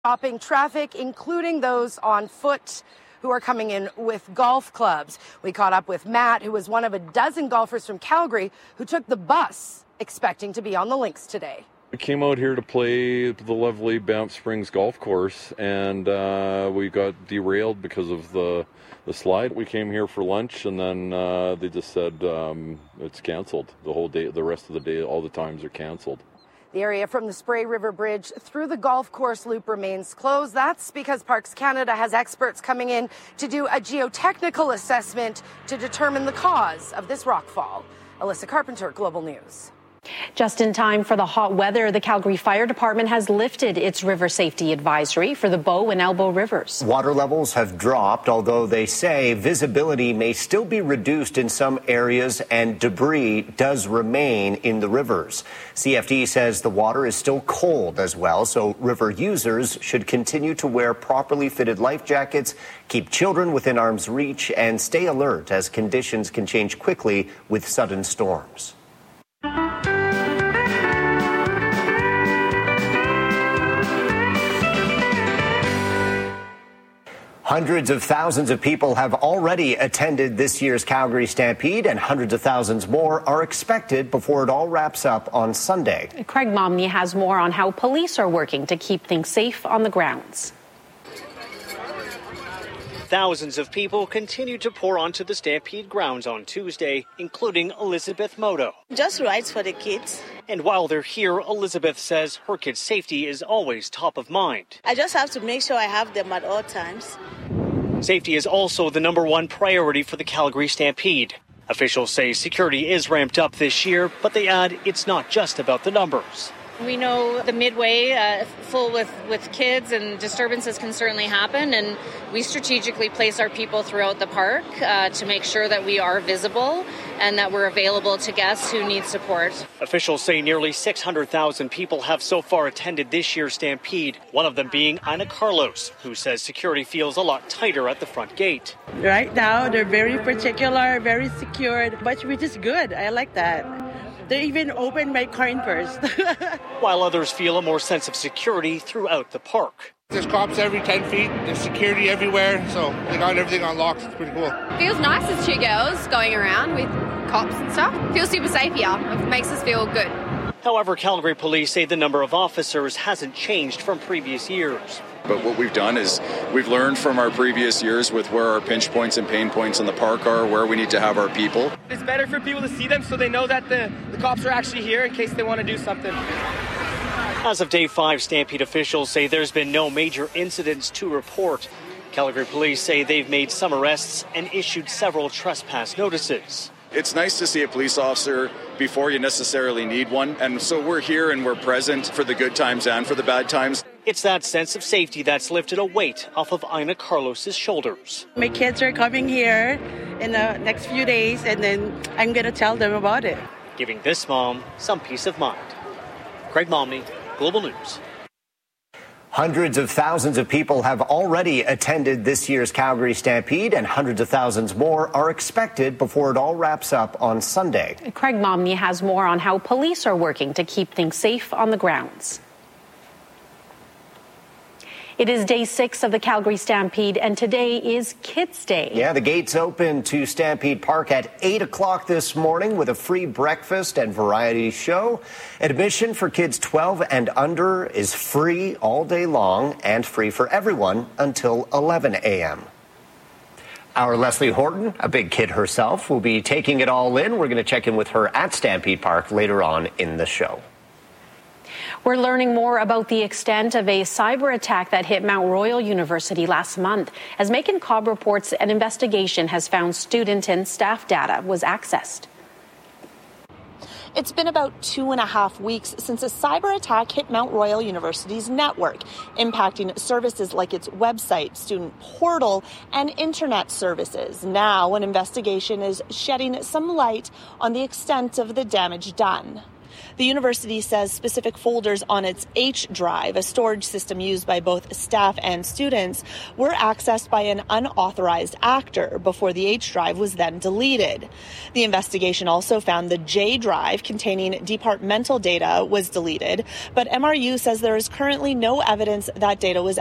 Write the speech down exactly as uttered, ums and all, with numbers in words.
Stopping traffic, including those on foot who are coming in with golf clubs. We caught up with Matt, who was one of a dozen golfers from Calgary who took the bus expecting to be on the links today. We came out here to play the lovely Banff Springs golf course, and uh, we got derailed because of the the slide. We came here for lunch, and then uh, they just said um, it's canceled. The whole day, the rest of the day, all the times are canceled. The area from the Spray River Bridge through the golf course loop remains closed. That's because Parks Canada has experts coming in to do a geotechnical assessment to determine the cause of this rockfall. Alyssa Carpenter, Global News. Just in time for the hot weather, the Calgary Fire Department has lifted its river safety advisory for the Bow and Elbow rivers. Water levels have dropped, although they say visibility may still be reduced in some areas and debris does remain in the rivers. C F D says the water is still cold as well, so river users should continue to wear properly fitted life jackets, keep children within arm's reach, and stay alert as conditions can change quickly with sudden storms. Hundreds of thousands of people have already attended this year's Calgary Stampede, and hundreds of thousands more are expected before it all wraps up on Sunday. Craig Momney has more on how police are working to keep things safe on the grounds. Thousands of people continue to pour onto the Stampede grounds on Tuesday, including Elizabeth Moto. Just rides for the kids. And while they're here, Elizabeth says her kids' safety is always top of mind. I just have to make sure I have them at all times. Safety is also the number one priority for the Calgary Stampede. Officials say security is ramped up this year, but they add it's not just about the numbers. We know the midway uh, full with, with kids and disturbances can certainly happen, and we strategically place our people throughout the park uh, to make sure that we are visible and that we're available to guests who need support. Officials say nearly six hundred thousand people have so far attended this year's Stampede, one of them being Ana Carlos, who says security feels a lot tighter at the front gate. Right now, they're very particular, very secured, but which is good. I like that. They even opened my coin purse. While others feel a more sense of security throughout the park. There's cops every ten feet, there's security everywhere, so they got everything on lock. It's pretty cool. Feels nice as two girls going around with cops and stuff. Feels super safe here. It makes us feel good. However, Calgary police say the number of officers hasn't changed from previous years. But what we've done is we've learned from our previous years with where our pinch points and pain points in the park are, where we need to have our people. It's better for people to see them so they know that the, the cops are actually here in case they want to do something. As of day five, Stampede officials say there's been no major incidents to report. Calgary police say they've made some arrests and issued several trespass notices. It's nice to see a police officer before you necessarily need one. And so we're here and we're present for the good times and for the bad times. It's that sense of safety that's lifted a weight off of Ana Carlos's shoulders. My kids are coming here in the next few days, and then I'm going to tell them about it. Giving this mom some peace of mind. Craig Momney, Global News. Hundreds of thousands of people have already attended this year's Calgary Stampede, and hundreds of thousands more are expected before it all wraps up on Sunday. Craig Momney has more on how police are working to keep things safe on the grounds. It is day six of the Calgary Stampede, and today is Kids' Day. Yeah, the gates open to Stampede Park at eight o'clock this morning with a free breakfast and variety show. Admission for kids twelve and under is free all day long and free for everyone until eleven a.m. Our Leslie Horton, a big kid herself, will be taking it all in. We're going to check in with her at Stampede Park later on in the show. We're learning more about the extent of a cyber attack that hit Mount Royal University last month. As Macon Cobb reports, an investigation has found student and staff data was accessed. It's been about two and a half weeks since a cyber attack hit Mount Royal University's network, impacting services like its website, student portal, and internet services. Now, an investigation is shedding some light on the extent of the damage done. The university says specific folders on its H drive, a storage system used by both staff and students, were accessed by an unauthorized actor before the H drive was then deleted. The investigation also found the J drive containing departmental data was deleted, but M R U says there is currently no evidence that data was